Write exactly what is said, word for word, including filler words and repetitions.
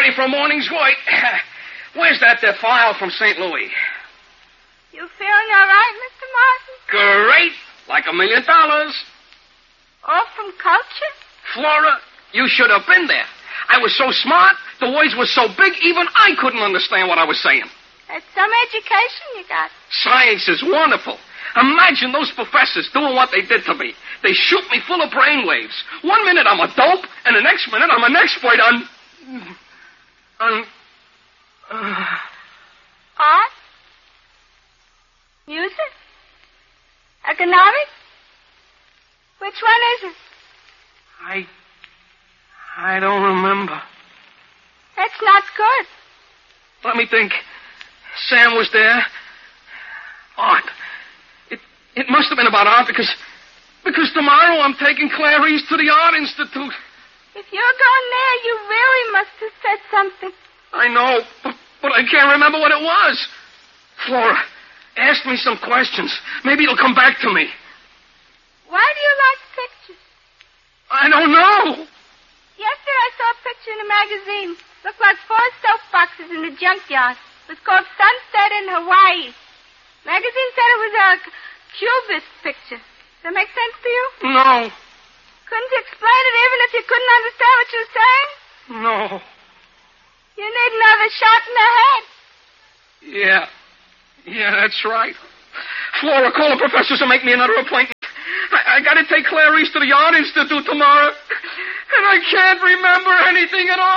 ready for a morning's work. Where's that there file from Saint Louis? You feeling all right, Mister Martin? Great. Like a million dollars. All from culture? Flora, you should have been there. I was so smart, the words were so big, even I couldn't understand what I was saying. That's some education you got. Science is wonderful. Imagine those professors doing what they did to me. They shoot me full of brainwaves. One minute I'm a dope, and the next minute I'm an expert on... on... Uh... Art? Music? Economics? Which one is it? I... I don't remember. That's not good. Let me think. Sam was there. Art. It it must have been about art because... Because tomorrow I'm taking Clarice to the Art Institute. If you're going there, you really must have said something. I know, but, but I can't remember what it was. Flora, ask me some questions. Maybe it'll come back to me. Why do you like pictures? I don't know. Yesterday I saw a picture in a magazine. Looked like four soapboxes in the junkyard. It was called Sunset in Hawaii. Magazine said it was a cubist picture. Does that make sense to you? No. Couldn't you explain it even if you couldn't understand what you were saying? No. You need another shot in the head. Yeah. Yeah, that's right. Flora, call the professors and make me another appointment. I, I gotta take Clarice to the Art Institute tomorrow. And I can't remember anything at all.